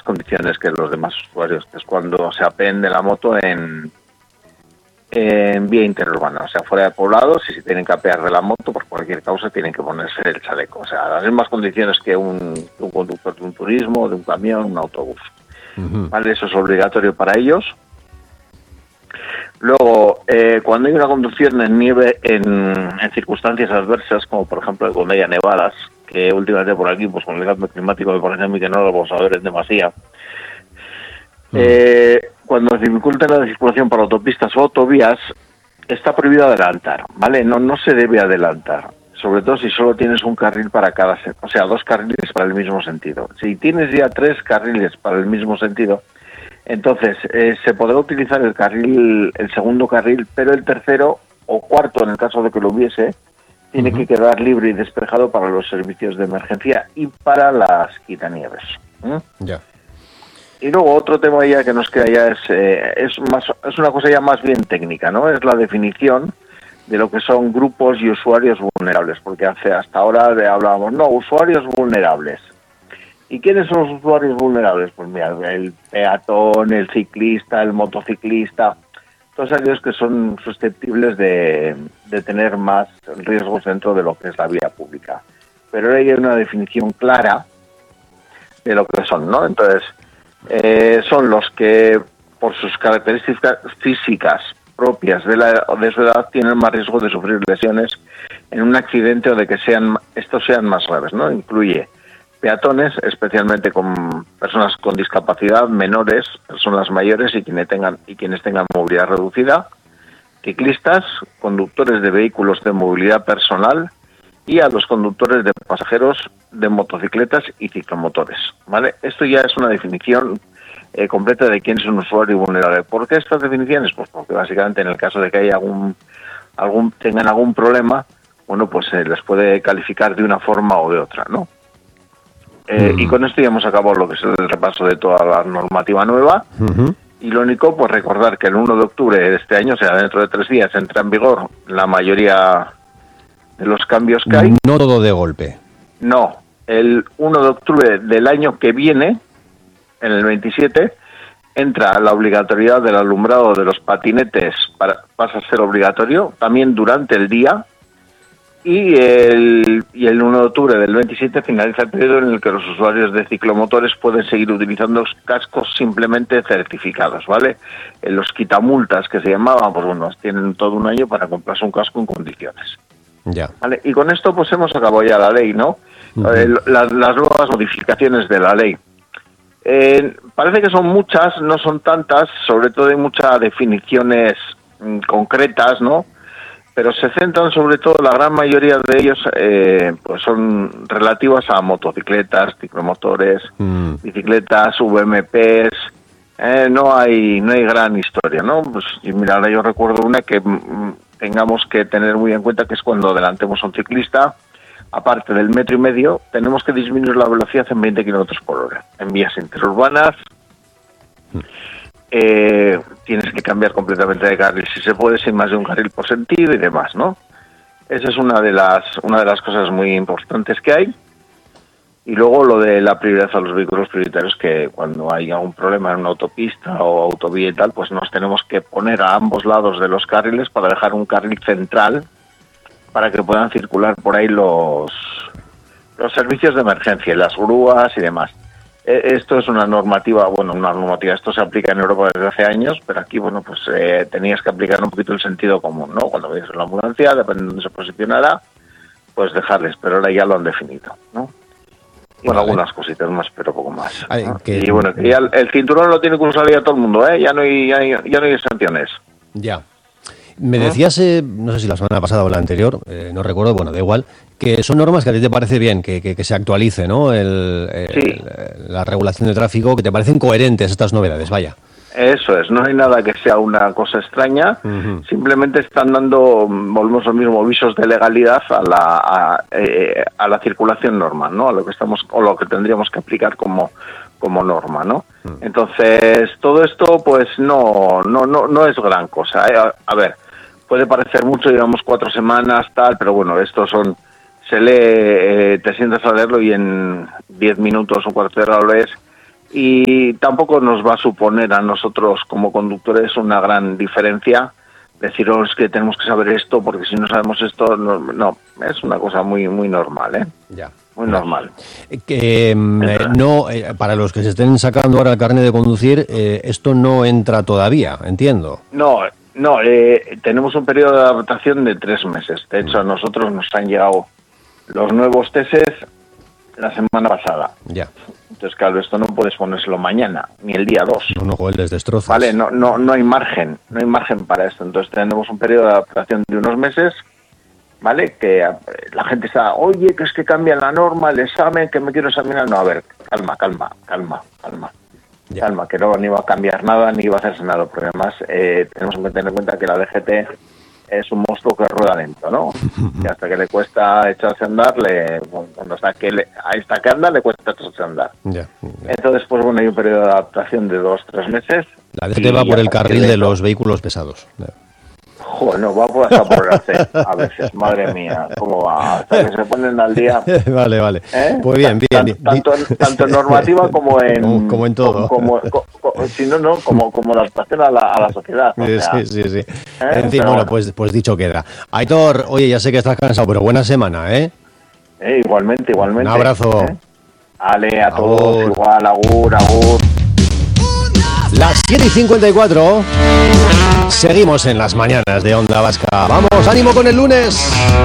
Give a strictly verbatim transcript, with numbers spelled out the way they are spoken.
condiciones que los demás usuarios, que es cuando se aprende la moto en, en vía interurbana, o sea, fuera de poblados, y si tienen que apear de la moto, por cualquier causa, tienen que ponerse el chaleco. O sea, las mismas condiciones que un, un conductor de un turismo, de un camión, un autobús. Uh-huh. ¿Vale? Eso es obligatorio para ellos. Luego, eh, cuando hay una conducción en nieve, en, en circunstancias adversas, como por ejemplo cuando haya nevadas, que últimamente por aquí, pues con el cambio climático me parece a mí que no lo vamos a ver en demasía, mm. eh, cuando se dificulta la circulación por autopistas o autovías, está prohibido adelantar, ¿vale? No, no se debe adelantar, sobre todo si solo tienes un carril para cada, o sea, dos carriles para el mismo sentido. Si tienes ya tres carriles para el mismo sentido, entonces, eh, se podrá utilizar el carril, el segundo carril, pero el tercero o cuarto, en el caso de que lo hubiese, tiene uh-huh. que quedar libre y despejado para los servicios de emergencia y para las quitanieves. ¿Mm? Ya. Y luego otro tema ya que nos queda ya es, eh, es, más, es una cosa ya más bien técnica, ¿no? Es la definición de lo que son grupos y usuarios vulnerables, porque hace hasta ahora hablábamos, no, usuarios vulnerables. ¿Y quiénes son los usuarios vulnerables? Pues mira, el peatón, el ciclista, el motociclista, todos aquellos que son susceptibles de, de tener más riesgos dentro de lo que es la vía pública. Pero hay una definición clara de lo que son, ¿no? Entonces, eh, son los que, por sus características físicas propias de, la, de su edad, tienen más riesgo de sufrir lesiones en un accidente o de que sean estos sean más graves, ¿no? Incluye peatones, especialmente con personas con discapacidad, menores, personas mayores y quienes tengan y quienes tengan movilidad reducida, ciclistas, conductores de vehículos de movilidad personal y a los conductores de pasajeros de motocicletas y ciclomotores, ¿vale? Esto ya es una definición eh, completa de quién es un usuario vulnerable. ¿Por qué estas definiciones? Pues porque básicamente en el caso de que haya algún algún tengan algún problema, bueno, pues se les puede calificar de una forma o de otra, ¿no? Eh, uh-huh. Y con esto ya hemos acabado lo que es el repaso de toda la normativa nueva. Uh-huh. Y lo único, pues recordar que el uno de octubre de este año, o sea, dentro de tres días, entra en vigor la mayoría de los cambios que hay. No todo de golpe. No, el uno de octubre del año que viene, en el veintisiete, entra la obligatoriedad del alumbrado de los patinetes, para, pasa a ser obligatorio, también durante el día. Y el, y el uno de octubre del veintisiete finaliza el periodo en el que los usuarios de ciclomotores pueden seguir utilizando los cascos simplemente certificados, ¿vale? En los quitamultas que se llamaban, pues bueno, tienen todo un año para comprarse un casco en condiciones. Ya. ¿Vale? Y con esto pues hemos acabado ya la ley, ¿no? Uh-huh. Eh, las, las nuevas modificaciones de la ley. Eh, parece que son muchas, no son tantas, sobre todo hay muchas definiciones mm, concretas, ¿no? Pero se centran sobre todo, la gran mayoría de ellos eh, pues son relativas a motocicletas, ciclomotores, mm. bicicletas, V M Ps, eh, no hay no hay gran historia, ¿no? Pues y mira, ahora yo recuerdo una que mm, tengamos que tener muy en cuenta, que es cuando adelantemos a un ciclista, aparte del metro y medio, tenemos que disminuir la velocidad en veinte kilómetros por hora, en vías interurbanas. Mm. Eh, tienes que cambiar completamente de carril si se puede, sin más de un carril por sentido y demás, ¿no? Esa es una de las una de las cosas muy importantes que hay. Y luego lo de la prioridad a los vehículos prioritarios, que cuando hay algún problema en una autopista o autovía y tal, pues nos tenemos que poner a ambos lados de los carriles para dejar un carril central para que puedan circular por ahí los los servicios de emergencia, las grúas y demás. Esto es una normativa, bueno, una normativa, esto se aplica en Europa desde hace años, pero aquí, bueno, pues eh, tenías que aplicar un poquito el sentido común, ¿no? Cuando veis la ambulancia, depende de dónde se posicionara, pues dejarles, pero ahora ya lo han definido, ¿no? Y bueno, vale. Algunas cositas más, pero poco más, ¿no? Ay, que... Y bueno, que ya el, el cinturón lo tiene que usar ya todo el mundo, ¿eh? Ya no hay, ya, ya no hay exenciones. Ya. Me decías, eh, no sé si la semana pasada o la anterior, eh, no recuerdo, bueno, da igual, que son normas que a ti te parece bien, que, que, que se actualice, ¿no? El, el, sí. el, la regulación de tráfico, que te parecen coherentes estas novedades, vaya. Eso es, no hay nada que sea una cosa extraña, uh-huh. Simplemente están dando, volvemos al mismo, visos de legalidad a la a, eh, a la circulación normal, ¿no? A lo que estamos o lo que tendríamos que aplicar como como norma, ¿no? Uh-huh. Entonces, todo esto pues no no no no es gran cosa, ¿eh? a, a ver, puede parecer mucho, llevamos cuatro semanas, tal, pero bueno, estos son, se lee, eh, te sientas a leerlo y en diez minutos o un cuarto de hora lo lees, y tampoco nos va a suponer a nosotros como conductores una gran diferencia deciros que tenemos que saber esto, porque si no sabemos esto, no, no es una cosa muy muy normal, ¿eh? Ya. Muy normal. Que eh, no, eh, para los que se estén sacando ahora el carnet de conducir, eh, esto no entra todavía, entiendo. No, no, eh, tenemos un periodo de adaptación de tres meses. De hecho, a nosotros nos han llegado los nuevos teses la semana pasada. Ya. Entonces, claro, esto no puedes ponérselo mañana, ni el día dos. No, no, joder, les destrozas. Vale, no, no, no hay margen, no hay margen para esto. Entonces tenemos un periodo de adaptación de unos meses, ¿vale? Que la gente está, oye, que es que cambia la norma, el examen, que me quiero examinar. No, a ver, calma, calma, calma, calma. Ya. Calma, que no, ni va a cambiar nada, ni va a hacerse nada. Porque además eh, tenemos que tener en cuenta que la D G T es un monstruo que rueda lento, ¿no? Y hasta que le cuesta echarse a andar, le, cuando hasta que, le, hasta que anda, le cuesta echarse a andar. Ya, ya. Entonces, pues bueno, hay un periodo de adaptación de dos, tres meses. La D G T va por el carril de los vehículos pesados. Joder, no, va por hasta por el C, a veces, madre mía, cómo va, hasta que se ponen al día. Vale, vale. ¿Eh? Pues bien, bien. bien. Tanto, tanto en normativa como en... Como, como en todo. Como, como, como, si no, no, como, como la adaptación a la, a la sociedad. O sea, sí, sí, sí. ¿eh? En fin, Pero bueno, bueno. pues, pues dicho queda. Aitor, oye, ya sé que estás cansado, pero buena semana, ¿eh? eh igualmente, igualmente. Un abrazo. ¿eh? Ale, a Agur. todos, igual, agur, agur. Las siete y cincuenta y cuatro. Seguimos en las mañanas de Onda Vasca. Vamos, ánimo con el lunes.